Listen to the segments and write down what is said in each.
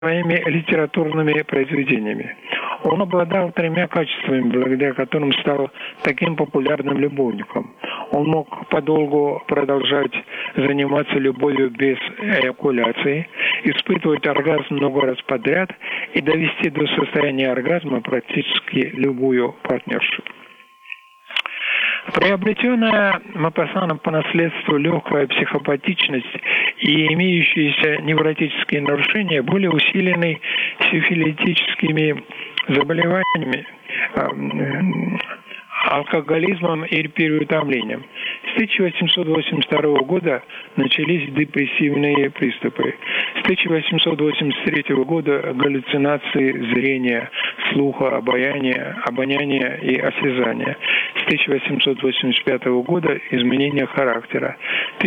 своими литературными произведениями. Он обладал тремя качествами, благодаря которым стал таким популярным любовником. Он мог подолгу продолжать заниматься любовью без эякуляции, испытывать оргазм много раз подряд и довести до состояния оргазма практически любую партнершу. Приобретенная Мопассаном по наследству легкая психопатичность и имеющиеся невротические нарушения были усилены сифилитическими заболеваниями, алкоголизмом и переутомлением. С 1882 года начались депрессивные приступы. С 1883 года галлюцинации зрения, слуха, обоняния и осязания. С 1885 года изменения характера. В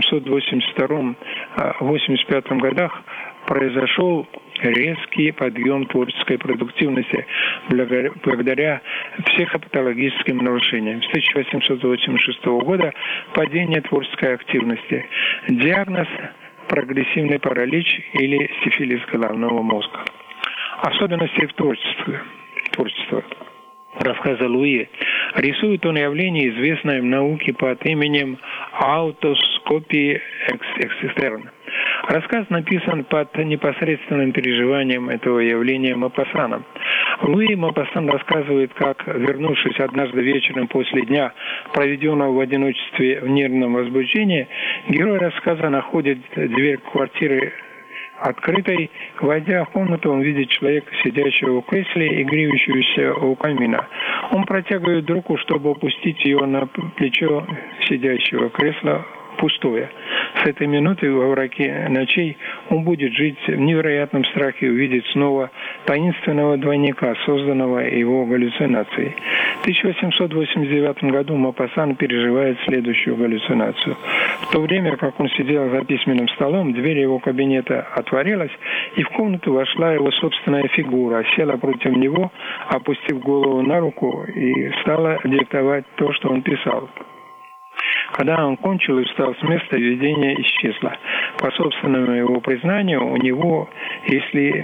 1882-85 годах произошел резкий подъем творческой продуктивности благодаря психопатологическим нарушениям. С 1886 года падение творческой активности. Диагноз – прогрессивный паралич или сифилис головного мозга. Особенности в творчестве. Рассказа Луи рисует он явление, известное в науке под именем аутоскопии экстерна. Рассказ написан под непосредственным переживанием этого явления Мопассаном. Луи Мопассан рассказывает, как, вернувшись однажды вечером после дня, проведенного в одиночестве в нервном возбуждении, герой рассказа находит дверь квартиры открытой. Войдя в комнату, он видит человека, сидящего в кресле и греющегося у камина. Он протягивает руку, чтобы опустить ее на плечо сидящего. Кресло пустое. С этой минуты во мраке ночей он будет жить в невероятном страхе увидеть снова таинственного двойника, созданного его галлюцинацией. В 1889 году Мопассан переживает следующую галлюцинацию. В то время, как он сидел за письменным столом, дверь его кабинета отворилась, и в комнату вошла его собственная фигура, села против него, опустив голову на руку, и стала диктовать то, что он писал. Когда он кончил и встал с места, видение исчезло. По собственному его признанию, у него, если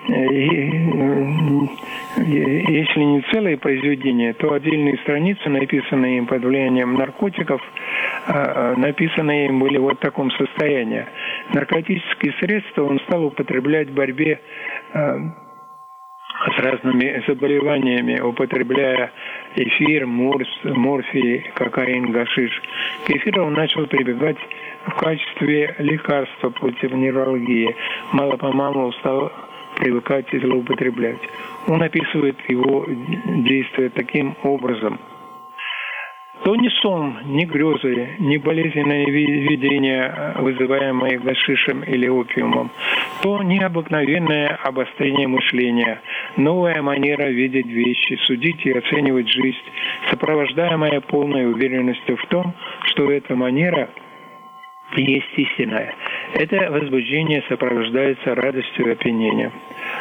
не целые произведения, то отдельные страницы, написанные им под влиянием наркотиков, написанные им были вот в таком состоянии. Наркотические средства он стал употреблять в борьбе с разными заболеваниями, употребляя эфир, морфий, кокаин, гашиш. К эфиру он начал прибегать в качестве лекарства против невралгии. Мало-помалу стал привыкать и злоупотреблять. Он описывает его действия таким образом. То ни сон, ни грезы, ни болезненные видения, вызываемые гашишем или опиумом, то необыкновенное обострение мышления, новая манера видеть вещи, судить и оценивать жизнь, сопровождаемая полной уверенностью в том, что эта манера есть истинная. Это возбуждение сопровождается радостью и опьянением.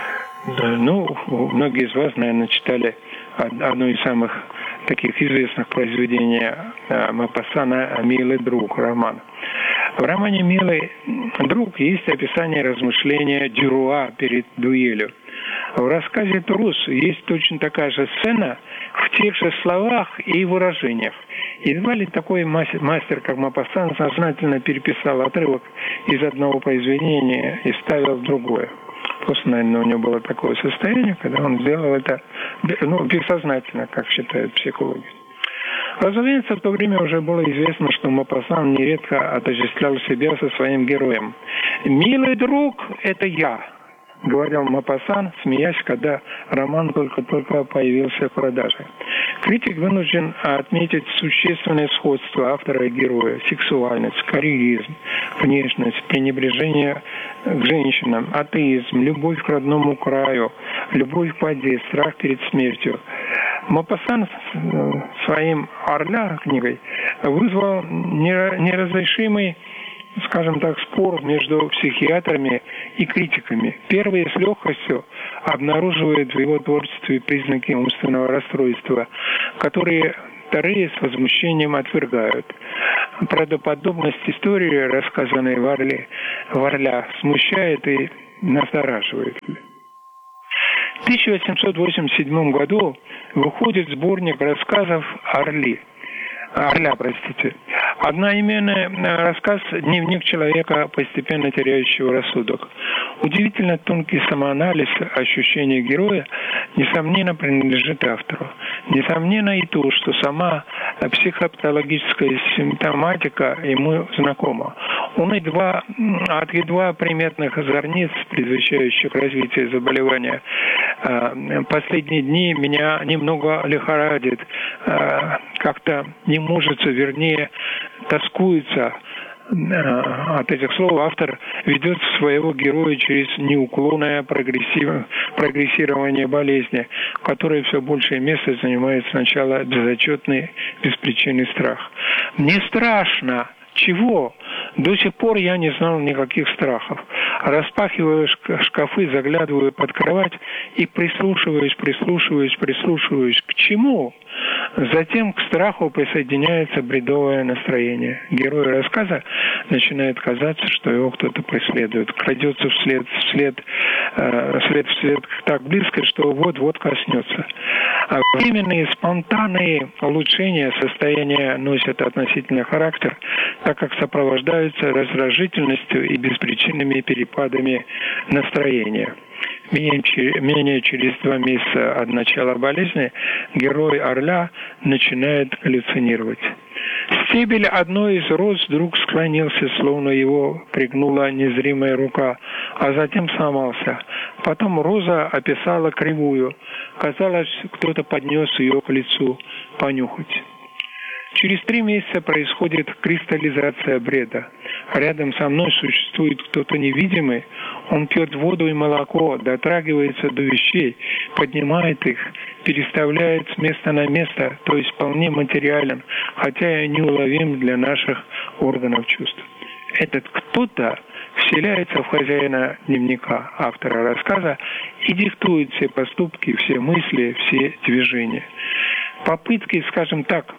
Многие из вас, наверное, читали одно из самых таких известных произведений Мопассана «Милый друг» роман. В романе «Милый друг» есть описание размышления Дюруа перед дуэлью. В рассказе «Трус» есть точно такая же сцена в тех же словах и выражениях. Едва ли такой мастер, как Мопассан, сознательно переписал отрывок из одного произведения и ставил в другое. Просто, наверное, у него было такое состояние, когда он сделал это бессознательно, как считают психологи. Разумеется, в то время уже было известно, что Мопассан нередко отождествлял себя со своим героем. «Милый друг – это я», — говорил Мопассан, смеясь, когда роман только-только появился в продаже. Критик вынужден отметить существенное сходство автора и героя: сексуальность, карьеризм, внешность, пренебрежение к женщинам, атеизм, любовь к родному краю, любовь к воде, страх перед смертью. Мопассан своим «Орля» книгой вызвал неразрешимый, скажем так, спор между психиатрами и критиками. Первые с легкостью обнаруживают в его творчестве признаки умственного расстройства, которые вторые с возмущением отвергают. Правдоподобность истории, рассказанной в «Орля», смущает и настораживает. В 1887 году выходит сборник рассказов Орля, простите. Одноименный рассказ «Дневник человека, постепенно теряющего рассудок». Удивительно тонкий самоанализ ощущений героя, несомненно, принадлежит автору. Несомненно и то, что сама психопатологическая симптоматика ему знакома. Он от едва приметных озорниц, предвещающих развитие заболевания, последние дни меня немного лихорадит, как-то не мужется, вернее, тоскуется. От этих слов автор ведет своего героя через неуклонное прогрессирование болезни, которое все большее место занимает сначала безотчетный, беспричинный страх. Мне страшно. Чего? До сих пор я не знал никаких страхов. Распахиваю шкафы, заглядываю под кровать и прислушиваюсь. К чему? Затем к страху присоединяется бредовое настроение. Герою рассказа начинает казаться, что его кто-то преследует. Крадется вслед так близко, что вот-вот коснется. А временные спонтанные улучшения состояния носят относительный характер, так как сопровождаются раздражительностью и беспричинными перепадами настроения. Менее через 2 месяца от начала болезни герой Орля начинает галлюцинировать. Стебель одной из роз вдруг склонился, словно его пригнула незримая рука, а затем сломался. Потом роза описала кривую. Казалось, кто-то поднес ее к лицу понюхать. Через 3 месяца происходит кристаллизация бреда. Рядом со мной существует кто-то невидимый. Он пьет воду и молоко, дотрагивается до вещей, поднимает их, переставляет с места на место, то есть вполне материален, хотя и неуловим для наших органов чувств. Этот кто-то вселяется в хозяина дневника, автора рассказа, и диктует все поступки, все мысли, все движения. Попытки, скажем так,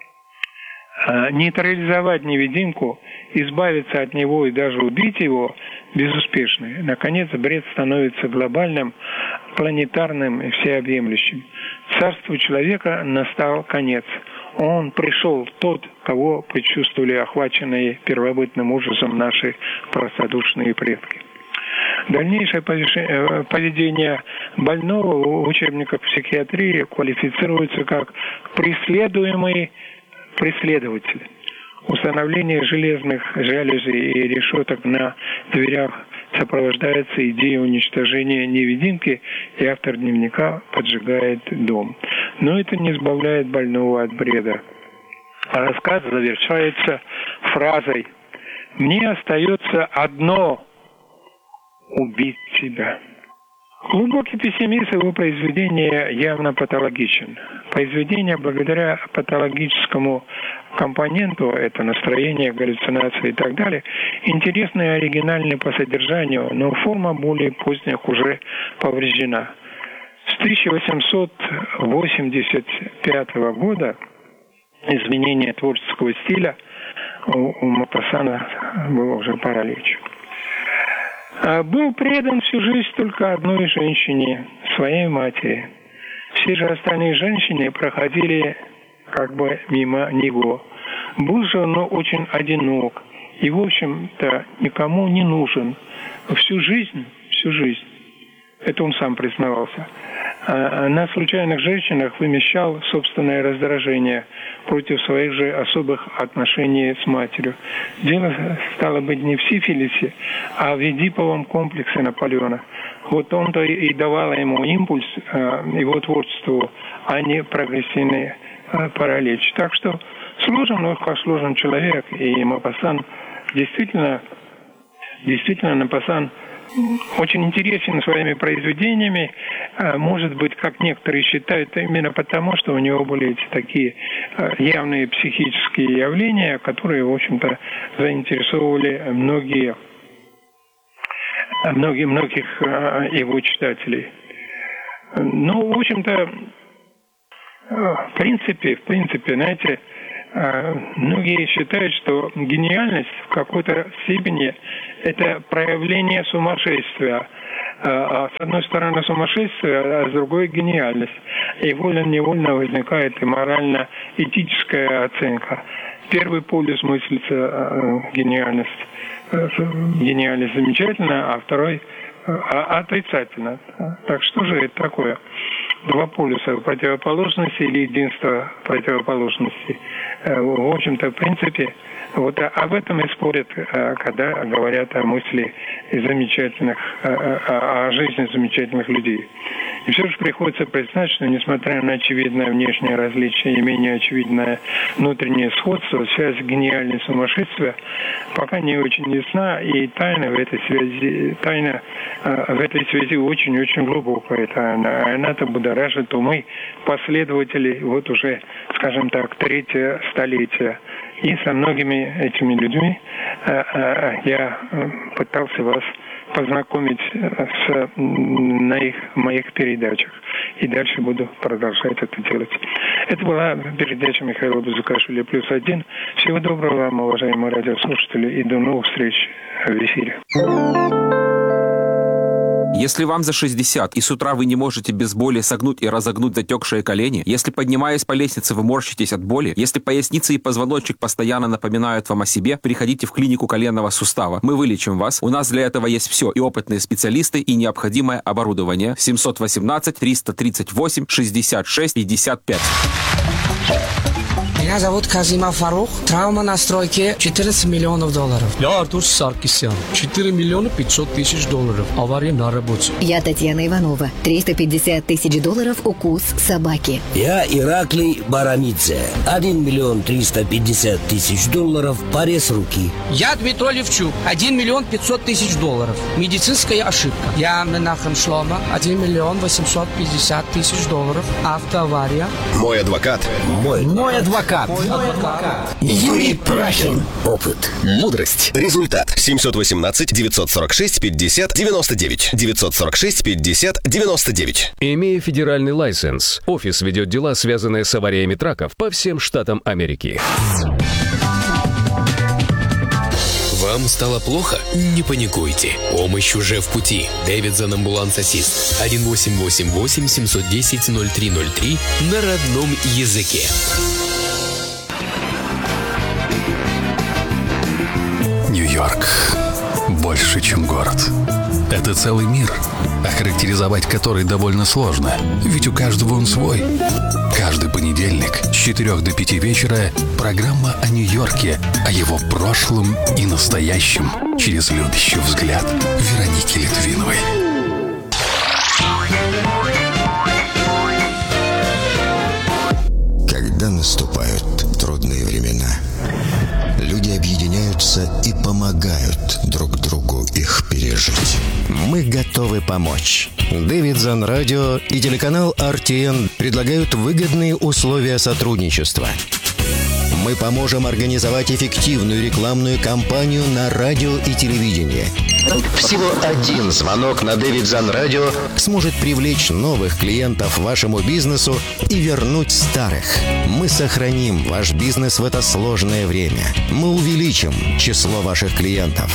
нейтрализовать невидимку, избавиться от него и даже убить его безуспешны. Наконец, бред становится глобальным, планетарным и всеобъемлющим. Царству человека настал конец. Он пришел, тот, кого предчувствовали охваченные первобытным ужасом наши простодушные предки. Дальнейшее поведение больного в учебниках психиатрии квалифицируется как преследуемый преследователь. Установление железных жалюзей и решеток на дверях сопровождается идеей уничтожения невидимки, и автор дневника поджигает дом. Но это не избавляет больного от бреда. Рассказ завершается фразой «Мне остается одно – убить себя». Глубокий пессимизм его произведения явно патологичен. Произведение благодаря патологическому компоненту, это настроение, галлюцинации и так далее, интересно и оригинально по содержанию, но форма более поздних уже повреждена. С 1885 года изменение творческого стиля у Мопассана было уже паралич. Был предан всю жизнь только одной женщине, своей матери. Все же остальные женщины проходили как бы мимо него. Был же он очень одинок и, в общем-то, никому не нужен. Всю жизнь, это он сам признавался, на случайных женщинах вымещал собственное раздражение против своих же особых отношений с матерью. Дело стало быть не в сифилисе, а в эдиповом комплексе Наполеона. Вот он-то и давал ему импульс его творчеству, а не прогрессивный паралич. Так что сложен человек, и Мопассан действительно Мопассан очень интересен своими произведениями, может быть, как некоторые считают, именно потому, что у него были эти такие явные психические явления, которые, в общем-то, заинтересовывали многих его читателей. Ну, в общем-то, в принципе, знаете, многие считают, что гениальность в какой-то степени – это проявление сумасшествия. С одной стороны сумасшествие, а с другой гениальность. И вольно-невольно возникает и морально-этическая оценка. Первый полюс мыслится гениальность. Гениальность замечательно, а второй отрицательно. Так что же это такое? Два полюса противоположности или единство противоположностей. В общем-то, в принципе, вот об этом и спорят, когда говорят о мысли замечательных, о жизни замечательных людей. И все же приходится признать, что несмотря на очевидное внешнее различие и менее очевидное внутреннее сходство, связь гениальности и сумасшествия пока не очень ясна, и тайна в этой связи очень-очень глубокая тайна. Она-то будоражит умы последователей вот уже, скажем так, третье столетие. И со многими этими людьми я пытался вас познакомить на моих передачах. И дальше буду продолжать это делать. Это была передача Михаила Бузукашвили «+1». Всего доброго вам, уважаемые радиослушатели, и до новых встреч в эфире. Если вам за 60 и с утра вы не можете без боли согнуть и разогнуть затекшие колени, если, поднимаясь по лестнице, вы морщитесь от боли, если поясница и позвоночник постоянно напоминают вам о себе, приходите в клинику коленного сустава. Мы вылечим вас. У нас для этого есть все: и опытные специалисты, и необходимое оборудование. 718-338-66-55. Меня зовут Казимов Фарух. Травма на стройке $14 миллионов. Я Артур Саркисян. $4 миллиона 500 тысяч. Авария на работе. Я Татьяна Иванова. $350 тысяч укус собаки. Я Ираклий Барамидзе. $1 миллион 350 тысяч. Порез руки. Я Дмитрий Левчук. $1 миллион 500 тысяч. Медицинская ошибка. Я Менахем Шлома. $1 миллион 850 тысяч. Автоавария. Мой адвокат. Мой адвокат. Юрий Прахин. Опыт. Мудрость. Результат. 718-946-50-99. 946-50-99. Имея федеральный лайсенс, офис ведет дела, связанные с авариями траков по всем штатам Америки. Вам стало плохо? Не паникуйте. Помощь уже в пути. Davidson Ambulance Assist. 1-888-710-0303 на родном языке. Нью-Йорк. Больше, чем город. Это целый мир, охарактеризовать который довольно сложно, ведь у каждого он свой. Каждый понедельник с 4 до 5 вечера программа о Нью-Йорке, о его прошлом и настоящем через любящий взгляд Вероники Литвиновой. Когда наступают трудные времена, люди объединяются и помогают друг другу их пережить. Мы готовы помочь. Davidson Radio и телеканал RTN предлагают выгодные условия сотрудничества. Мы поможем организовать эффективную рекламную кампанию на радио и телевидении. Всего один звонок на Davidson Radio сможет привлечь новых клиентов вашему бизнесу и вернуть старых. Мы сохраним ваш бизнес в это сложное время. Мы увеличим число ваших клиентов.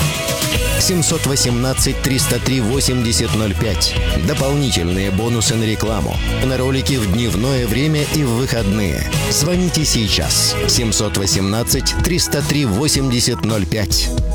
718-303-8005. Дополнительные бонусы на рекламу. На ролики в дневное время и в выходные. Звоните сейчас. 718-303-8005.